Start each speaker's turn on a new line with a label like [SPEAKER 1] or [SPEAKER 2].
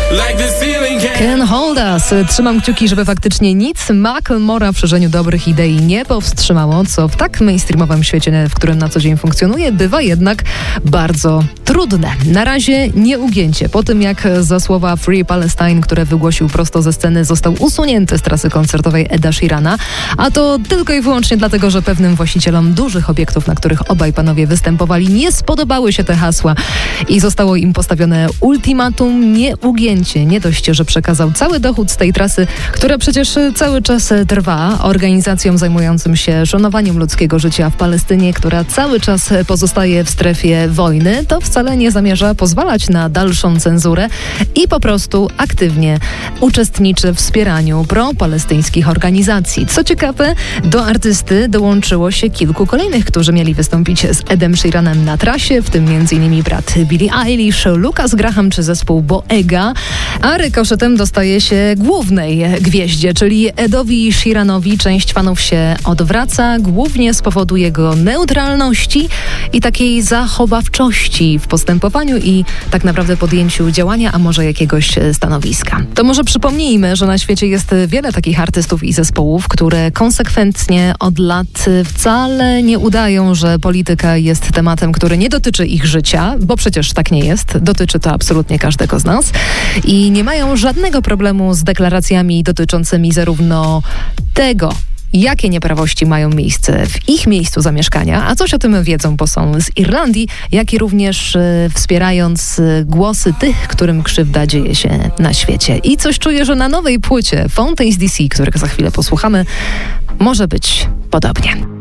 [SPEAKER 1] Can hold us. Trzymam kciuki, żeby faktycznie nic Macklemora w szerzeniu dobrych idei nie powstrzymało, co w tak mainstreamowym świecie, w którym na co dzień funkcjonuje, bywa jednak bardzo trudne. Na razie nieugięcie. Po tym, jak za słowa Free Palestine, które wygłosił prosto ze sceny, został usunięty z trasy koncertowej Eda Sheerana, a to tylko i wyłącznie dlatego, że pewnym właścicielom dużych obiektów, na których obaj panowie występowali, nie spodobały się te hasła i zostało im postawione ultimatum nieugięcie. Nie dość, że przekazał cały dochód z tej trasy, która przecież cały czas trwa, organizacjom zajmującym się szanowaniem ludzkiego życia w Palestynie, która cały czas pozostaje w strefie wojny, to wcale nie zamierza pozwalać na dalszą cenzurę i po prostu aktywnie uczestniczy w wspieraniu propalestyńskich organizacji. Co ciekawe, do artysty dołączyło się kilku kolejnych, którzy mieli wystąpić z Edem Sheeranem na trasie, w tym m.in. brat Billie Eilish, Lucas Graham czy zespół Boega, a rykoszetem dostaje się głównej gwieździe, czyli Edowi Sheeranowi. Część fanów się odwraca, głównie z powodu jego neutralności i takiej zachowawczości w postępowaniu i tak naprawdę podjęciu działania, a może jakiegoś stanowiska. To może przypomnijmy, że na świecie jest wiele takich artystów i zespołów, które konsekwentnie od lat wcale nie udają, że polityka jest tematem, który nie dotyczy ich życia, bo przecież tak nie jest. Dotyczy to absolutnie każdego z nas i nie mają żadnego problemu z deklaracjami dotyczącymi zarówno tego, jakie nieprawości mają miejsce w ich miejscu zamieszkania, a coś o tym wiedzą, bo są z Irlandii, jak i również wspierając głosy tych, którym krzywda dzieje się na świecie. I coś czuję, że na nowej płycie Fountains DC, których za chwilę posłuchamy, może być podobnie.